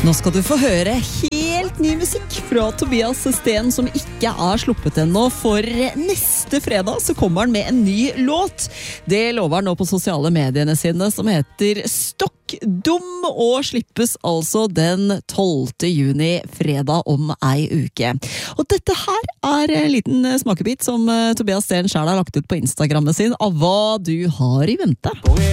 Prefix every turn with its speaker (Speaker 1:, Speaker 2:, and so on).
Speaker 1: Nå skal du få høre helt ny musikk fra Tobias Sten som ikke er sluppet ennå, for neste fredag så kommer han med en ny låt. Det lover han nå på sosiale mediene sine, som heter Stokk Dum, og slippes altså den 12. juni, fredag om ei uke. Og dette her er en liten smakebit som Tobias Sten selv har lagt ut på Instagrammet sin av hva du har i vente.